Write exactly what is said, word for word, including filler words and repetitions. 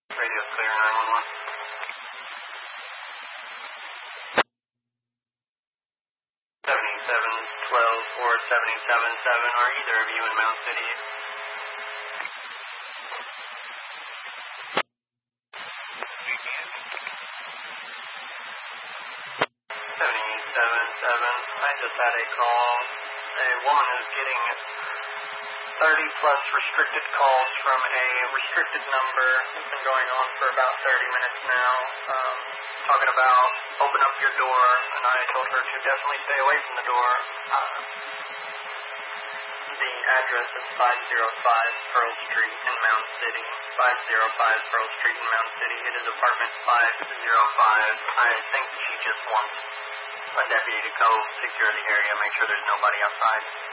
Radio's clear, nine one one. seventy-seven twelve four seventy-seven seven. Are either of you in Mount City? seventy-seven seven. I just had a call. A woman is getting thirty plus restricted calls from a restricted number. It's been going on for about thirty minutes now. Um, talking about open up your door, and I told her to definitely stay away from the door. Uh, the address is five oh five Pearl Street in Mount City. five oh five Pearl Street in Mount City. It is apartment five oh five. I think she just wants a deputy to go secure the area, make sure there's nobody outside.